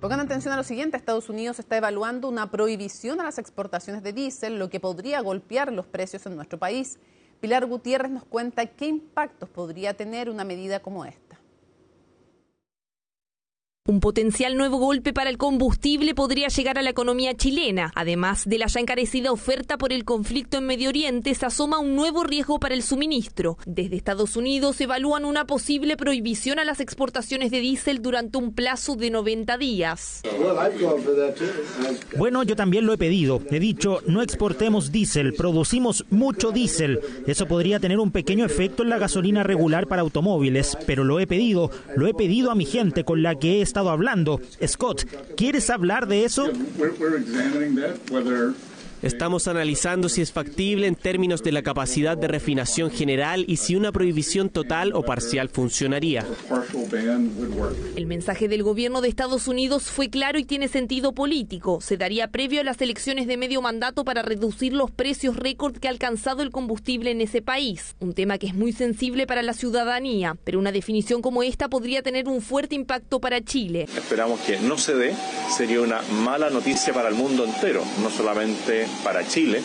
Pongan atención a lo siguiente: Estados Unidos está evaluando una prohibición a las exportaciones de diésel, lo que podría golpear los precios en nuestro país. Pilar Gutiérrez nos cuenta qué impactos podría tener una medida como esta. Un potencial nuevo golpe para el combustible podría llegar a la economía chilena. Además de la ya encarecida oferta por el conflicto en Medio Oriente, se asoma un nuevo riesgo para el suministro. Desde Estados Unidos evalúan una posible prohibición a las exportaciones de diésel durante un plazo de 90 días. Bueno, yo también lo he pedido. He dicho, no exportemos diésel, producimos mucho diésel. Eso podría tener un pequeño efecto en la gasolina regular para automóviles, pero lo he pedido a mi gente con la que he estado hablando. Scott, ¿quieres hablar de eso? Estamos analizando si es factible en términos de la capacidad de refinación general y si una prohibición total o parcial funcionaría. El mensaje del gobierno de Estados Unidos fue claro y tiene sentido político. Se daría previo a las elecciones de medio mandato para reducir los precios récord que ha alcanzado el combustible en ese país. Un tema que es muy sensible para la ciudadanía, pero una definición como esta podría tener un fuerte impacto para Chile. Esperamos que no se dé. Sería una mala noticia para el mundo entero, no solamente para Chile,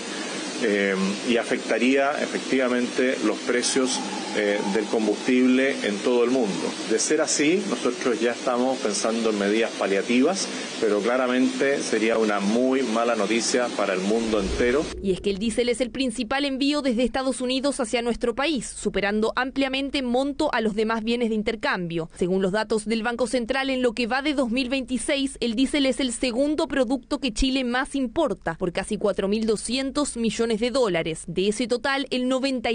y afectaría efectivamente los precios del combustible en todo el mundo. De ser así, nosotros ya estamos pensando en medidas paliativas, pero claramente sería una muy mala noticia para el mundo entero. Y es que el diésel es el principal envío desde Estados Unidos hacia nuestro país, superando ampliamente en monto a los demás bienes de intercambio. Según los datos del Banco Central, en lo que va de 2026, el diésel es el segundo producto que Chile más importa, por casi 4.200 millones de dólares. De ese total, el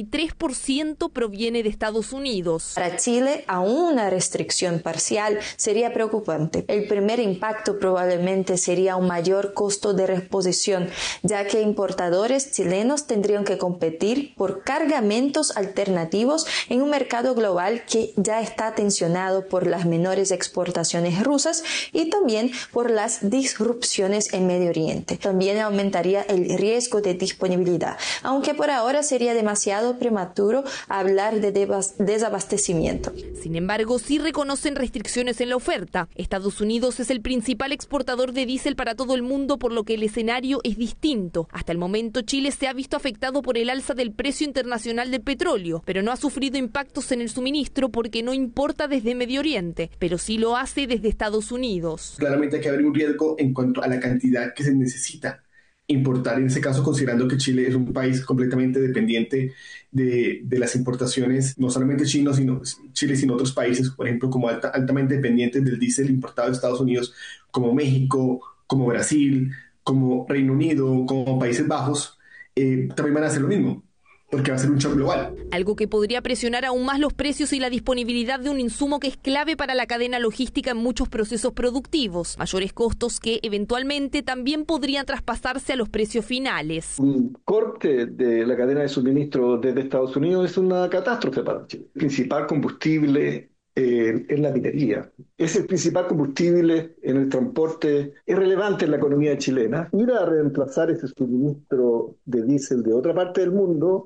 93% proviene de Estados Unidos. Para Chile, aún una restricción parcial sería preocupante. El primer impacto probablemente sería un mayor costo de reposición, ya que importadores chilenos tendrían que competir por cargamentos alternativos en un mercado global que ya está tensionado por las menores exportaciones rusas y también por las disrupciones en Medio Oriente. También aumentaría el riesgo de disponibilidad, aunque por ahora sería demasiado prematuro hablar de desabastecimiento. Sin embargo, sí reconocen restricciones en la oferta. Estados Unidos es el principal exportador de diésel para todo el mundo, por lo que el escenario es distinto. Hasta el momento, Chile se ha visto afectado por el alza del precio internacional del petróleo, pero no ha sufrido impactos en el suministro porque no importa desde Medio Oriente, pero sí lo hace desde Estados Unidos. Claramente hay que haber un riesgo en cuanto a la cantidad que se necesita importar, en ese caso considerando que Chile es un país completamente dependiente de las importaciones, no solamente Chile, sino otros países, por ejemplo, como altamente dependientes del diésel importado de Estados Unidos, como México, como Brasil, como Reino Unido, como Países Bajos, también van a hacer lo mismo, porque va a ser un shock global. Algo que podría presionar aún más los precios y la disponibilidad de un insumo que es clave para la cadena logística en muchos procesos productivos. Mayores costos que eventualmente también podrían traspasarse a los precios finales. Un corte de la cadena de suministro desde Estados Unidos es una catástrofe para Chile. El principal combustible es la minería. Es el principal combustible en el transporte, es relevante en la economía chilena. Ir a reemplazar ese suministro de diésel de otra parte del mundo,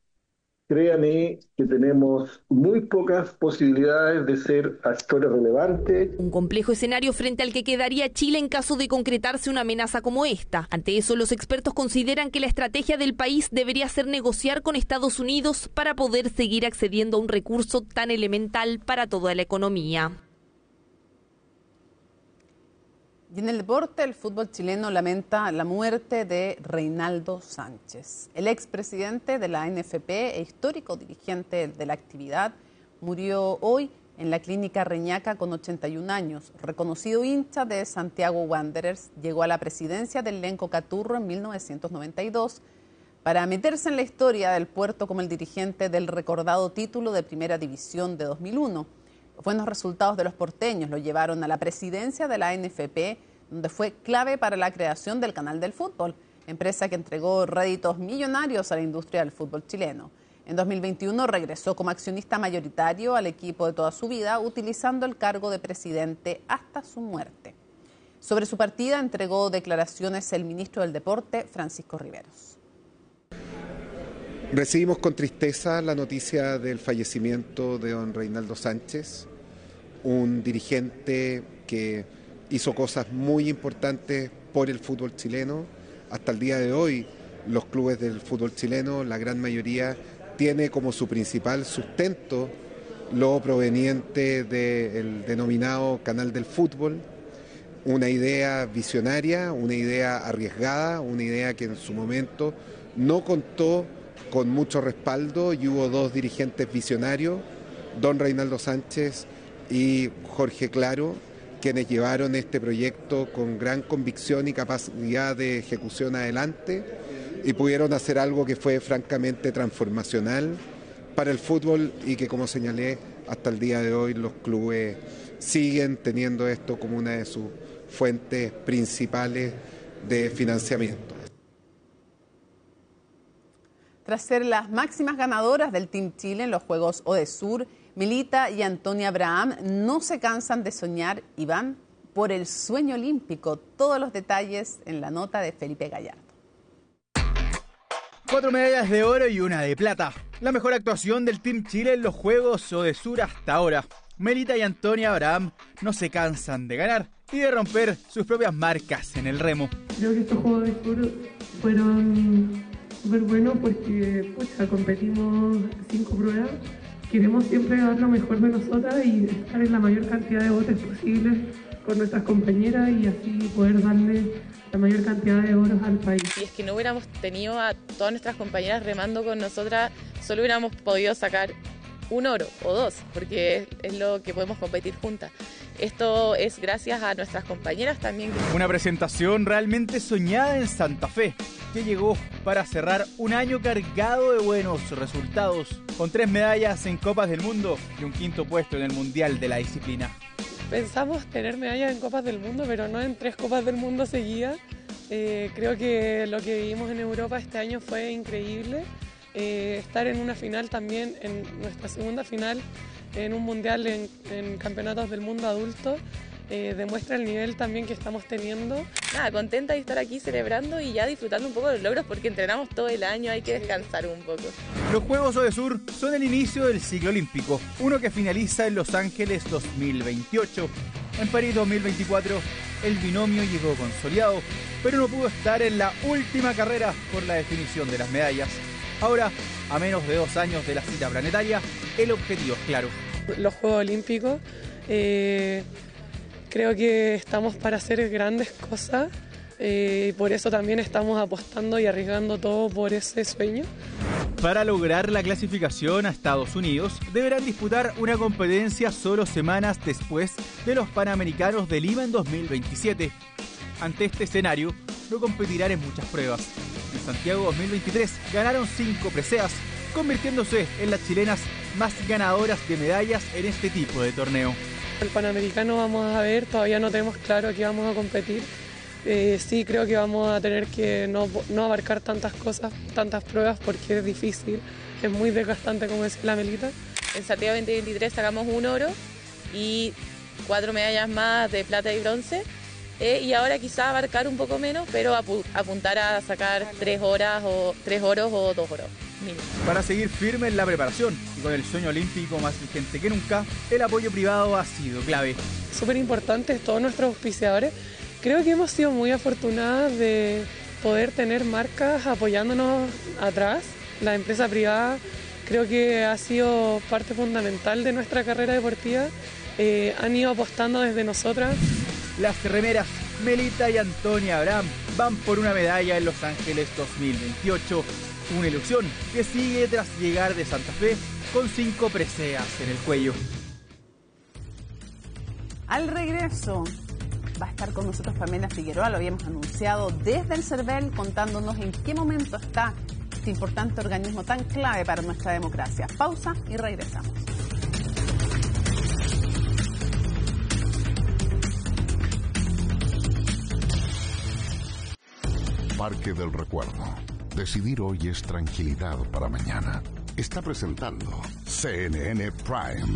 créame que tenemos muy pocas posibilidades de ser actores relevantes. Un complejo escenario frente al que quedaría Chile en caso de concretarse una amenaza como esta. Ante eso, los expertos consideran que la estrategia del país debería ser negociar con Estados Unidos para poder seguir accediendo a un recurso tan elemental para toda la economía. Y en el deporte, el fútbol chileno lamenta la muerte de Reinaldo Sánchez. El expresidente de la NFP e histórico dirigente de la actividad murió hoy en la clínica Reñaca con 81 años. Reconocido hincha de Santiago Wanderers, llegó a la presidencia del Lenco Caturro en 1992 para meterse en la historia del puerto como el dirigente del recordado título de Primera División de 2001. Los buenos resultados de los porteños lo llevaron a la presidencia de la NFP, donde fue clave para la creación del Canal del Fútbol, empresa que entregó réditos millonarios a la industria del fútbol chileno. En 2021 regresó como accionista mayoritario al equipo de toda su vida, utilizando el cargo de presidente hasta su muerte. Sobre su partida entregó declaraciones el ministro del Deporte, Francisco Riveros. Recibimos con tristeza la noticia del fallecimiento de don Reinaldo Sánchez, un dirigente que hizo cosas muy importantes por el fútbol chileno. Hasta el día de hoy, los clubes del fútbol chileno, la gran mayoría, tiene como su principal sustento lo proveniente del denominado Canal del Fútbol, una idea visionaria, una idea arriesgada, una idea que en su momento no contó con mucho respaldo y hubo dos dirigentes visionarios, don Reinaldo Sánchez y Jorge Claro, quienes llevaron este proyecto con gran convicción y capacidad de ejecución adelante y pudieron hacer algo que fue francamente transformacional para el fútbol y que, como señalé, hasta el día de hoy los clubes siguen teniendo esto como una de sus fuentes principales de financiamiento. Tras ser las máximas ganadoras del Team Chile en los Juegos Odesur, Melita y Antonia Abraham no se cansan de soñar y van por el sueño olímpico. Todos los detalles en la nota de Felipe Gallardo. 4 medallas de oro y 1 de plata. La mejor actuación del Team Chile en los Juegos Odesur hasta ahora. Melita y Antonia Abraham no se cansan de ganar y de romper sus propias marcas en el remo. Creo que estos Juegos Odesur fueron súper buenos porque competimos 5 pruebas. Queremos siempre dar lo mejor de nosotras y estar en la mayor cantidad de botes posibles con nuestras compañeras y así poder darle la mayor cantidad de oros al país. Si es que no hubiéramos tenido a todas nuestras compañeras remando con nosotras, solo hubiéramos podido sacar 1 oro o 2, porque es lo que podemos competir juntas. Esto es gracias a nuestras compañeras también. Una presentación realmente soñada en Santa Fe, que llegó para cerrar un año cargado de buenos resultados, con 3 medallas en Copas del Mundo y un 5º puesto en el Mundial de la disciplina. Pensamos tener medallas en Copas del Mundo, pero no en 3 Copas del Mundo seguidas. Creo que lo que vivimos en Europa este año fue increíble. Estar en una final también, en nuestra segunda final, en un mundial en campeonatos del mundo adulto, demuestra el nivel también que estamos teniendo. Nada, contenta de estar aquí celebrando y ya disfrutando un poco de los logros porque entrenamos todo el año, hay que descansar un poco. Los Juegos Odesur son el inicio del ciclo olímpico, uno que finaliza en Los Ángeles 2028. En París 2024 el binomio llegó consolidado, pero no pudo estar en la última carrera por la definición de las medallas. Ahora, a menos de 2 años de la cita planetaria, el objetivo es claro. Los Juegos Olímpicos, creo que estamos para hacer grandes cosas y por eso también estamos apostando y arriesgando todo por ese sueño. Para lograr la clasificación a Estados Unidos, deberán disputar una competencia solo semanas después de los Panamericanos de Lima en 2027. Ante este escenario, no competirán en muchas pruebas. En Santiago 2023 ganaron 5 preseas, convirtiéndose en las chilenas más ganadoras de medallas en este tipo de torneo. El Panamericano vamos a ver, todavía no tenemos claro a qué vamos a competir. Sí creo que vamos a tener que no abarcar tantas cosas, tantas pruebas porque es difícil, es muy desgastante como decía la Melita. En Santiago 2023 sacamos 1 oro y 4 medallas más de plata y bronce. Y ahora quizá abarcar un poco menos, pero apuntar a sacar 3 oros o 2 oros mínimo. Para seguir firme en la preparación y con el sueño olímpico más vigente que nunca, el apoyo privado ha sido clave. Súper importante todos nuestros auspiciadores. Creo que hemos sido muy afortunadas de poder tener marcas apoyándonos atrás. La empresa privada creo que ha sido parte fundamental de nuestra carrera deportiva. Han ido apostando desde nosotras. Las remeras Melita y Antonia Abraham van por una medalla en Los Ángeles 2028. Una ilusión que sigue tras llegar de Santa Fe con 5 preseas en el cuello. Al regreso va a estar con nosotros Pamela Figueroa, lo habíamos anunciado desde el CERVEL, contándonos en qué momento está este importante organismo tan clave para nuestra democracia. Pausa y regresamos. Parque del Recuerdo. Decidir hoy es tranquilidad para mañana. Está presentando CNN Prime.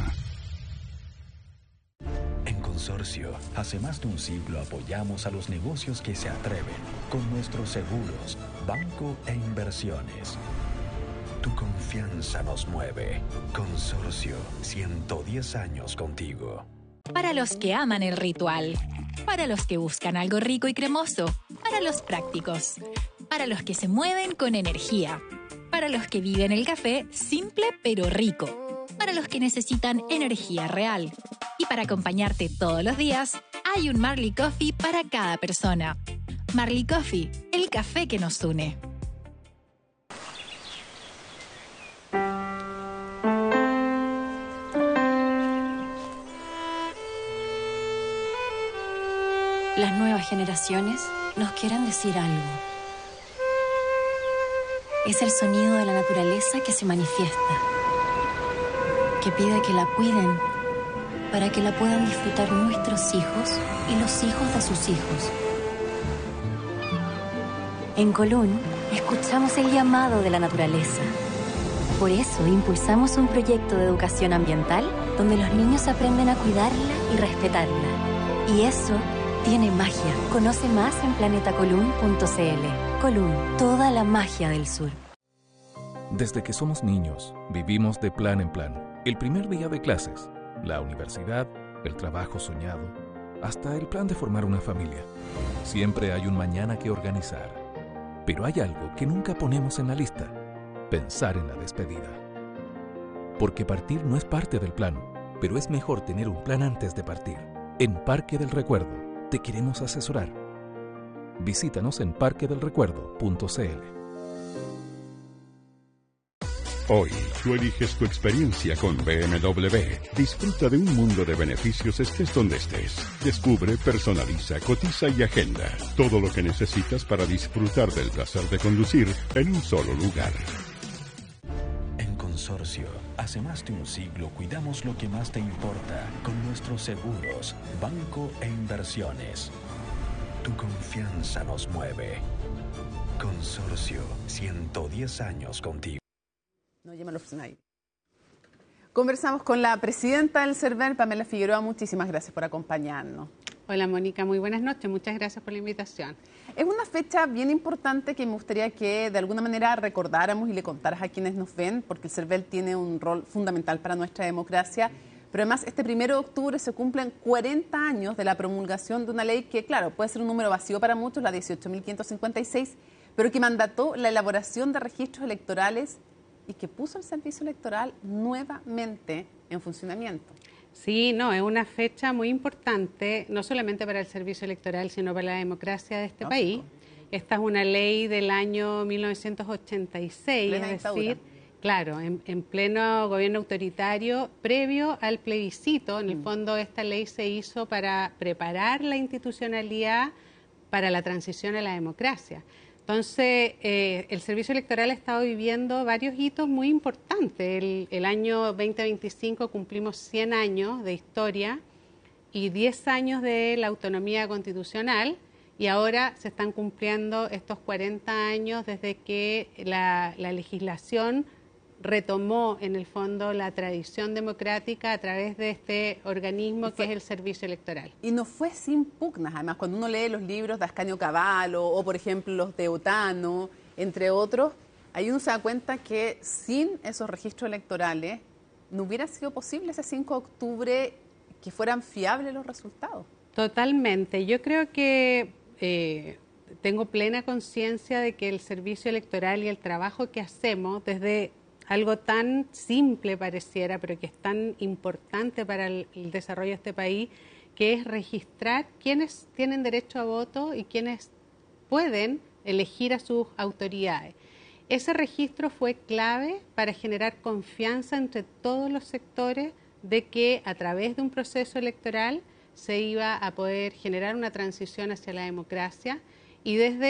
En Consorcio, hace más de un siglo apoyamos a los negocios que se atreven con nuestros seguros, banco e inversiones. Tu confianza nos mueve. Consorcio, 110 años contigo. Para los que aman el ritual, Para los que buscan algo rico y cremoso. Para los prácticos. Para los que se mueven con energía. Para los que viven el café simple pero rico. Para los que necesitan energía real. Y para acompañarte todos los días, hay un Marley Coffee para cada persona. Marley Coffee, el café que nos une. Las nuevas generaciones nos quieren decir algo. Es el sonido de la naturaleza que se manifiesta, que pide que la cuiden para que la puedan disfrutar nuestros hijos y los hijos de sus hijos. En Colún, escuchamos el llamado de la naturaleza. Por eso impulsamos un proyecto de educación ambiental donde los niños aprenden a cuidarla y respetarla. Y eso tiene magia. Conoce más en planetacolún.cl. Colún, toda la magia del sur. Desde que somos niños, vivimos de plan en plan. El primer día de clases, la universidad, el trabajo soñado, hasta el plan de formar una familia. Siempre hay un mañana que organizar. Pero hay algo que nunca ponemos en la lista: pensar en la despedida. Porque partir no es parte del plan, pero es mejor tener un plan antes de partir. En Parque del Recuerdo te queremos asesorar. Visítanos en parquedelrecuerdo.cl. Hoy, tú eliges tu experiencia con BMW. Disfruta de un mundo de beneficios estés donde estés. Descubre, personaliza, cotiza y agenda todo lo que necesitas para disfrutar del placer de conducir en un solo lugar. En Consorcio, hace más de un siglo cuidamos lo que más te importa con nuestros seguros, banco e inversiones. Tu confianza nos mueve. Consorcio, 110 años contigo. No, ya me lo ofrecen ahí. Conversamos con la presidenta del CERVEL, Pamela Figueroa. Muchísimas gracias por acompañarnos. Hola, Mónica, muy buenas noches. Muchas gracias por la invitación. Es una fecha bien importante que me gustaría que de alguna manera recordáramos y le contaras a quienes nos ven, porque el CERVEL tiene un rol fundamental para nuestra democracia. Pero además, este 1 de octubre se cumplen 40 años de la promulgación de una ley que, claro, puede ser un número vacío para muchos, la 18.556, pero que mandató la elaboración de registros electorales y que puso el servicio electoral nuevamente en funcionamiento. Sí, no, es una fecha muy importante, no solamente para el servicio electoral, sino para la democracia de este país. Esta es una ley del año 1986, es decir, claro, en pleno gobierno autoritario, previo al plebiscito. En el fondo, esta ley se hizo para preparar la institucionalidad para la transición a la democracia. Entonces, el servicio electoral ha estado viviendo varios hitos muy importantes. El año 2025 cumplimos 100 años de historia y 10 años de la autonomía constitucional, y ahora se están cumpliendo estos 40 años desde que la legislación retomó en el fondo la tradición democrática a través de este organismo que es el servicio electoral. Y no fue sin pugnas, además, cuando uno lee los libros de Ascanio Cavallo o, por ejemplo, los de Otano, entre otros, ahí uno se da cuenta que sin esos registros electorales no hubiera sido posible ese 5 de octubre que fueran fiables los resultados. Totalmente. Yo creo que tengo plena conciencia de que el servicio electoral y el trabajo que hacemos desde algo tan simple pareciera, pero que es tan importante para el desarrollo de este país, que es registrar quiénes tienen derecho a voto y quiénes pueden elegir a sus autoridades. Ese registro fue clave para generar confianza entre todos los sectores de que a través de un proceso electoral se iba a poder generar una transición hacia la democracia. Y desde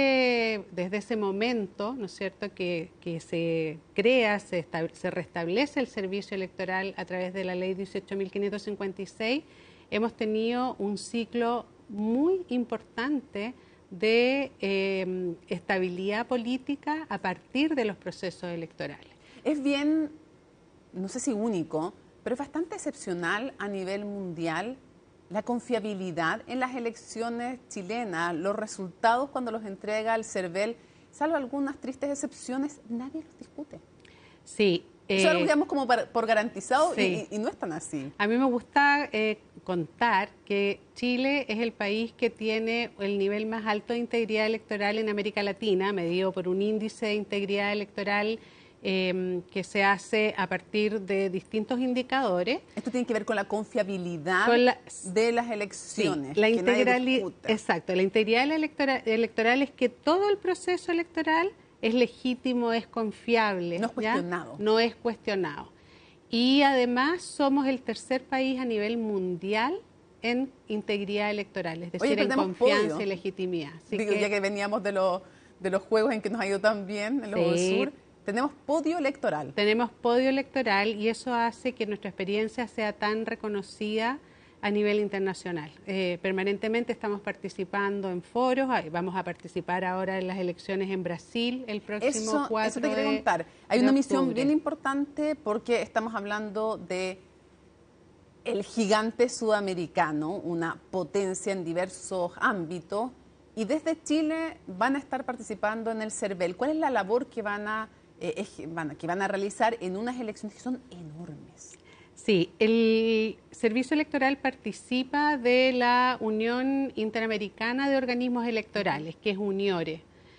ese momento, ¿no es cierto?, que se crea, se restablece el servicio electoral a través de la ley 18.556, hemos tenido un ciclo muy importante de estabilidad política a partir de los procesos electorales. Es bien, no sé si único, pero es bastante excepcional a nivel mundial la confiabilidad en las elecciones chilenas, los resultados cuando los entrega el CERVEL, salvo algunas tristes excepciones, nadie los discute. Sí, Eso lo digamos como por garantizado sí. y no es tan así. A mí me gusta contar que Chile es el país que tiene el nivel más alto de integridad electoral en América Latina, medido por un índice de integridad electoral que se hace a partir de distintos indicadores. Esto tiene que ver con la confiabilidad de las elecciones. Sí, la integridad, exacto, la integridad electoral es que todo el proceso electoral es legítimo, es confiable. No es cuestionado. ¿Ya? No es cuestionado. Y además somos el tercer país a nivel mundial en integridad electoral, es decir, en confianza y legitimidad. Así ya que veníamos de los juegos en que nos ha ido tan bien en los Sur, tenemos podio electoral. Tenemos podio electoral y eso hace que nuestra experiencia sea tan reconocida a nivel internacional. Permanentemente estamos participando en foros, vamos a participar ahora en las elecciones en Brasil el próximo 4 Eso te quería contar. Hay una misión bien importante porque estamos hablando de el gigante sudamericano, una potencia en diversos ámbitos, y desde Chile van a estar participando en el CERVEL. ¿Cuál es la labor que van a realizar en unas elecciones que son enormes? Sí, el Servicio Electoral participa de la Unión Interamericana de Organismos Electorales, que es UNIORE.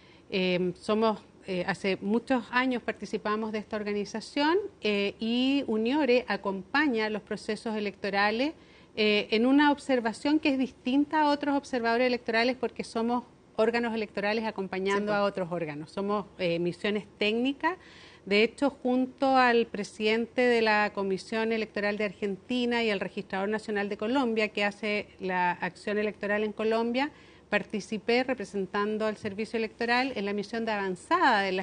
Hace muchos años participamos de esta organización y UNIORE acompaña los procesos electorales en una observación que es distinta a otros observadores electorales porque somos órganos electorales acompañando a otros órganos. Somos misiones técnicas. De hecho, junto al presidente de la Comisión Electoral de Argentina y al Registrador Nacional de Colombia, que hace la acción electoral en Colombia, participé representando al Servicio Electoral en la misión de avanzada de las